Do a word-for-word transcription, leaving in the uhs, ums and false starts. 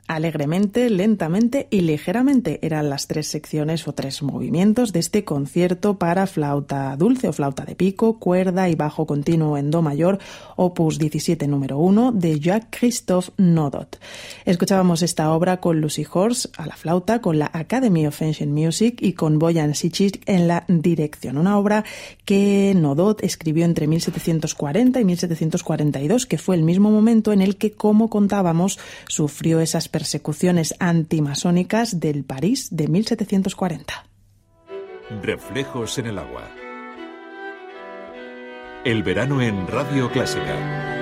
Alegremente, lentamente y ligeramente eran las tres secciones o tres movimientos de este concierto para flauta dulce o flauta de pico, cuerda y bajo continuo en do mayor, opus diecisiete número uno de Jacques-Christophe Nodot. Escuchábamos esta obra con Lucy Horst a la flauta, con la Academy of Ancient Music y con Boyan Sichik en la dirección. Una obra que Nodot escribió entre mil setecientos cuarenta y mil setecientos cuarenta y dos, que fue el mismo momento en el que, como contábamos, sufrió esas persecuciones antimasónicas del París de mil setecientos cuarenta. Reflejos en el agua. El verano en Radio Clásica.